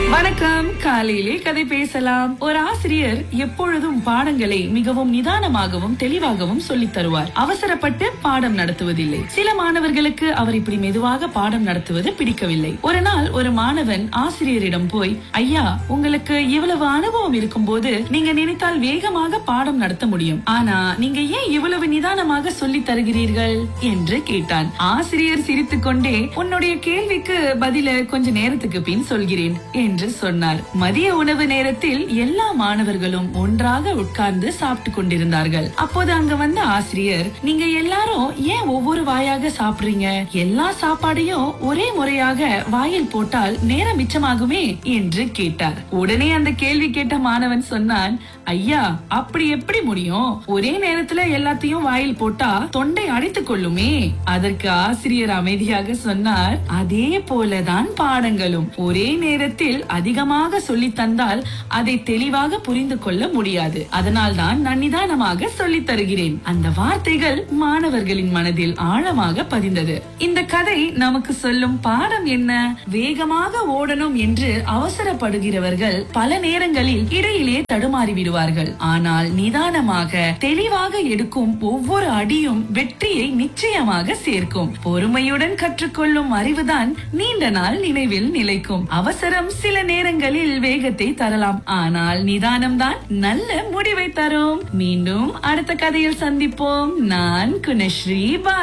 வணக்கம். காலையிலே கதை பேசலாம். ஒரு ஆசிரியர் எப்பொழுதும் பாடங்களை மிகவும் நிதானமாகவும் தெளிவாகவும் சொல்லித் தருவார். அவசரப்பட்டு பாடம் நடத்துவதில்லை. சில மாணவர்களுக்கு அவர் இப்படி மெதுவாக பாடம் நடத்துவது பிடிக்கவில்லை. ஒரு நாள் ஒரு மாணவன் ஆசிரியரிடம் போய், ஐயா, உங்களுக்கு இவ்வளவு அனுபவம் இருக்கும் போது நீங்க நினைத்தால் வேகமாக பாடம் நடத்த முடியும். ஆனா நீங்க ஏன் இவ்வளவு நிதானமாக சொல்லித் தருகிறீர்கள் என்று கேட்டான். ஆசிரியர் சிரித்துக் கொண்டே, உன்னுடைய கேள்விக்கு பதில கொஞ்ச நேரத்துக்கு பின் சொல்கிறேன் என்று சொன்னார். மதிய உணவு நேரத்தில் எல்லா மாணவர்களும் ஒன்றாக உட்கார்ந்து சாப்பிட்டு கொண்டிருந்தார்கள். அப்போது அங்க வந்த ஆசிரியர், நீங்க எல்லாரும் ஏன் ஒவ்வொரு வாயாக சாப்பிடுறீங்க? எல்லா சாப்பாடையும் ஒரே முறையாக வாயில் போட்டால் நேரம் மிச்சமாகுமே என்று கேட்டார். உடனே அந்த கேள்வி கேட்ட மாணவன் சொன்னான், ஐயா, அப்படி எப்படி முடியும்? ஒரே நேரத்துல எல்லாத்தையும் வாயில் போட்டா தொண்டை அடைத்துக் கொள்ளுமே. அதற்கு ஆசிரியர் அமைதியாக சொன்னார், அதே போலதான் பாடங்களும். ஒரே நேரத்தில் அதிகமாக சொல்லி தந்தால் அதை தெளிவாக புரிந்து கொள்ள முடியாது. அதனால்தான் நான் நிதானமாக சொல்லித் தருகிறேன். அந்த வார்த்தைகள் மாணவர்களின் மனதில் ஆழமாக பதிந்தது. இந்த கதை நமக்கு சொல்லும் பாடம் என்ன? வேகமாக ஓடணும் என்று அவசரப்படுகிறவர்கள் பல நேரங்களில் இடையிலே தடுமாறி விடுவார்கள். ஆனால் நிதானமாக தெளிவாக எடுக்கும் ஒவ்வொரு அடியும் வெற்றியை நிச்சயமாக சேர்க்கும். பொறுமையுடன் கற்றுக்கொள்ளும் அறிவுதான் நீண்ட நாள் நினைவில் நிலைக்கும். அவசரம் சில நேரங்களில் வேகத்தை தரலாம், ஆனால் நிதானம்தான் நல்ல முடிவை தரும். மீண்டும் அடுத்த கதையில் சந்திப்போம். நான் குணஸ்ரீ.